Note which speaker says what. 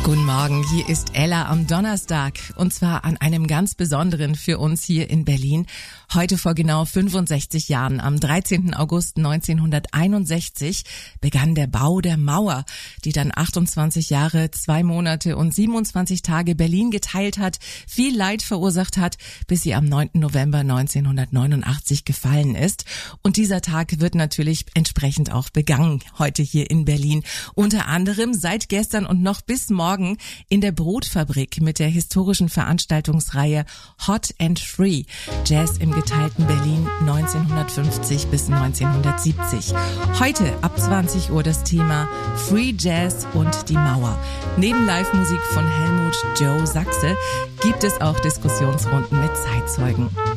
Speaker 1: Guten Morgen, hier ist Ella am Donnerstag und zwar an einem ganz besonderen für uns hier in Berlin. Heute vor genau 65 Jahren, am 13. August 1961, begann der Bau der Mauer, die dann 28 Jahre, 2 Monate und 27 Tage Berlin geteilt hat, viel Leid verursacht hat, bis sie am 9. November 1989 gefallen ist. Und dieser Tag wird natürlich entsprechend auch begangen, heute hier in Berlin. Unter anderem seit gestern und noch bis morgen in der Brotfabrik mit der historischen Veranstaltungsreihe Hot and Free, Jazz im geteilten Berlin 1950 bis 1970. Heute ab 20 Uhr das Thema Free Jazz und die Mauer. Neben Live-Musik von Helmut Joe Sachse gibt es auch Diskussionsrunden mit Zeitzeugen.